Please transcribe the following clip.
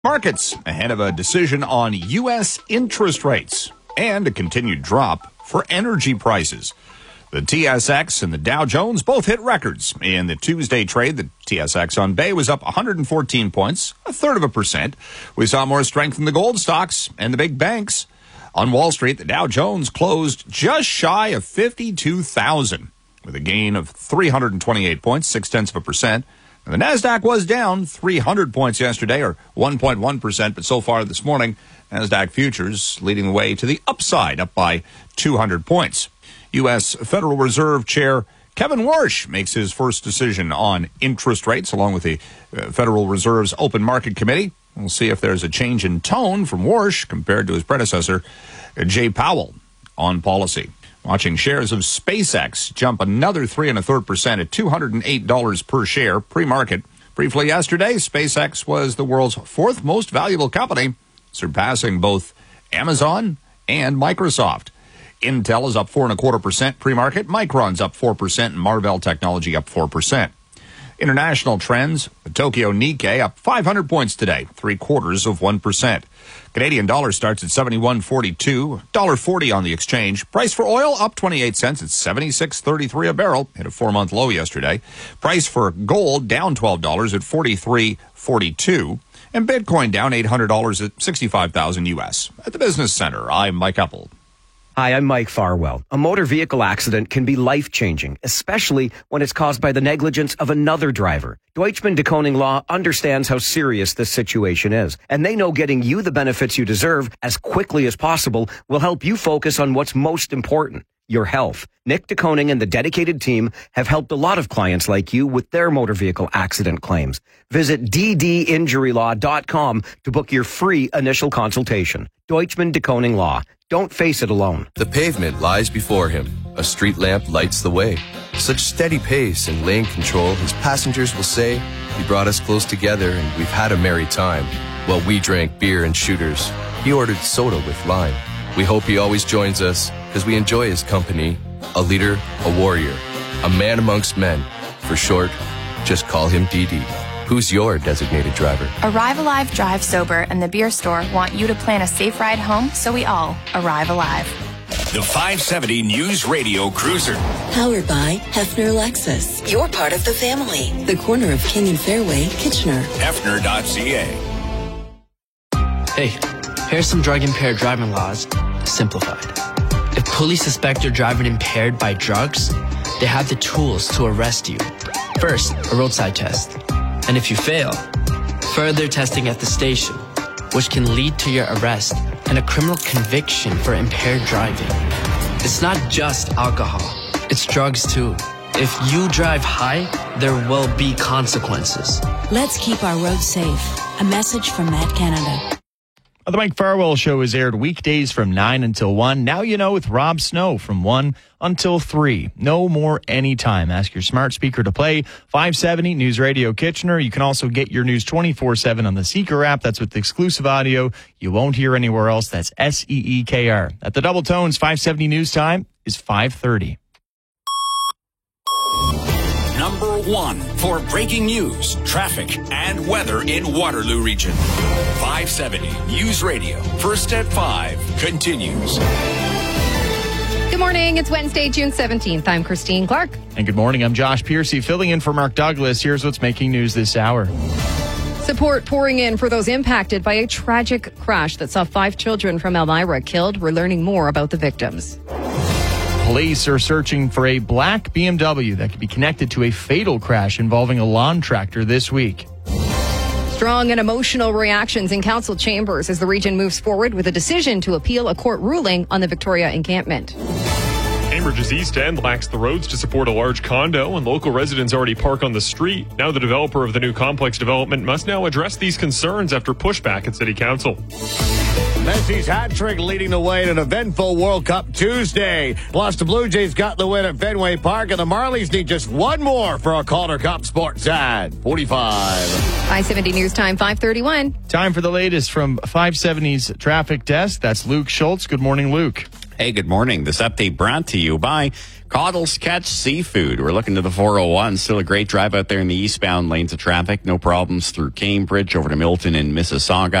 Markets ahead of a decision on U.S. interest rates and a continued drop for energy prices. The TSX and the Dow Jones both hit records. In the Tuesday trade, the TSX on Bay was up 114 points, 1/3%. We saw more strength in the gold stocks and the big banks. On Wall Street, the Dow Jones closed just shy of 52,000 with a gain of 328 points, 0.6%. And the NASDAQ was down 300 points yesterday, or 1.1%, but so far this morning, NASDAQ futures leading the way to the upside, up by 200 points. U.S. Federal Reserve Chair Kevin Warsh makes his first decision on interest rates, along with the Federal Reserve's Open Market Committee. We'll see if there's a change in tone from Warsh compared to his predecessor, Jay Powell, on policy. Watching shares of SpaceX jump another 3.33% at $208 per share pre-market. Briefly yesterday, SpaceX was the world's fourth most valuable company, surpassing both Amazon and Microsoft. Intel is up 4.25% pre-market. Micron's up 4%, and Marvell Technology up 4%. International trends, the Tokyo Nikkei up 500 points today, 0.75%. Canadian dollar starts at 71.42, $1.40 on the exchange. Price for oil up 28 cents at 76.33 a barrel, hit a 4-month low yesterday. Price for gold down $12 at 43.42, and Bitcoin down $800 at 65,000 US. At the Business Center, I'm Mike Uppel. Hi, I'm Mike Farwell. A motor vehicle accident can be life-changing, especially when it's caused by the negligence of another driver. Deutschman de Koning Law understands how serious this situation is, and they know getting you the benefits you deserve as quickly as possible will help you focus on what's most important, your health. Nick de Koning and the dedicated team have helped a lot of clients like you with their motor vehicle accident claims. Visit ddinjurylaw.com to book your free initial consultation. Deutschman de Koning Law. Don't face it alone. The pavement lies before him. A street lamp lights the way. Such steady pace and lane control, his passengers will say, he brought us close together and we've had a merry time. While we drank beer and shooters, he ordered soda with lime. We hope he always joins us because we enjoy his company. A leader, a warrior, a man amongst men. For short, just call him DD. Who's your designated driver? Arrive Alive, Drive Sober and the Beer Store want you to plan a safe ride home so we all arrive alive. The 570 News Radio Cruiser. Powered by Hefner Lexus. You're part of the family. The corner of King and Fairway, Kitchener. Hefner.ca. Hey, here's some drug-impaired driving laws simplified. If police suspect you're driving impaired by drugs, they have the tools to arrest you. First, a roadside test. And if you fail, further testing at the station, which can lead to your arrest and a criminal conviction for impaired driving. It's not just alcohol, it's drugs too. If you drive high, there will be consequences. Let's keep our roads safe. A message from Matt Canada. The Mike Farwell Show is aired weekdays from 9 until 1. Now you know with Rob Snow from 1 until 3. No more anytime. Ask your smart speaker to play 570 News Radio Kitchener. You can also get your news 24/7 on the Seeker app. That's with exclusive audio you won't hear anywhere else. That's SEEKR. At the Double Tones, 570 News Time is 5:30. Number 1 for breaking news, traffic, and weather in Waterloo Region. 570 News Radio. First at 5 continues. Good morning. It's Wednesday, June 17th. I'm Christine Clark. And good morning. I'm Josh Piercy, filling in for Mark Douglas. Here's what's making news this hour. Support pouring in for those impacted by a tragic crash that saw 5 children from Elmira killed. We're learning more about the victims. Police are searching for a black BMW that could be connected to a fatal crash involving a lawn tractor this week. Strong and emotional reactions in council chambers as the region moves forward with a decision to appeal a court ruling on the Victoria encampment. Cambridge's East End lacks the roads to support a large condo, and local residents already park on the street. Now the developer of the new complex development must now address these concerns after pushback at City Council. Messi's hat trick leading the way to an eventful World Cup Tuesday. Plus, the Blue Jays got the win at Fenway Park, and the Marlies need just one more for a Calder Cup Sports Ad. 45. 570 News Time, 5:31. Time for the latest from 570's traffic desk. That's Luke Schultz. Good morning, Luke. Hey, good morning. This update brought to you by Coddles Catch Seafood. We're looking to the 401. Still a great drive out there in the eastbound lanes of traffic. No problems through Cambridge over to Milton and Mississauga.